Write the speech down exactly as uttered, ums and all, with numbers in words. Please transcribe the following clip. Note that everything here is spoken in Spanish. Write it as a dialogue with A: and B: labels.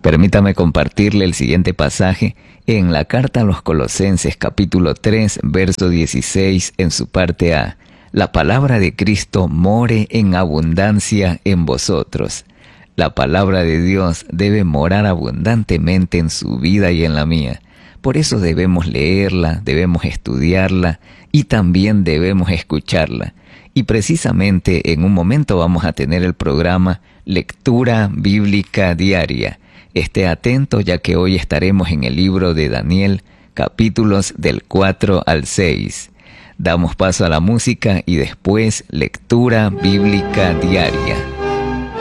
A: Permítame compartirle el siguiente pasaje en la carta a los Colosenses, capítulo tres, verso dieciséis, en su parte A. La palabra de Cristo more en abundancia en vosotros. La palabra de Dios debe morar abundantemente en su vida y en la mía. Por eso debemos leerla, debemos estudiarla y también debemos escucharla. Y precisamente en un momento vamos a tener el programa Lectura Bíblica Diaria. Esté atento, ya que hoy estaremos en el libro de Daniel, capítulos del cuatro al seis. Damos paso a la música y después Lectura Bíblica Diaria.